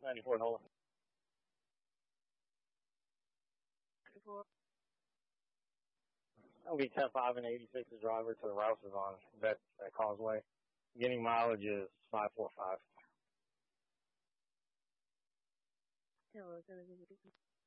94 Nolan. 94. That'll be 10-5 and 86 driver to the Rouses on that causeway. Getting mileage is 545. Hello,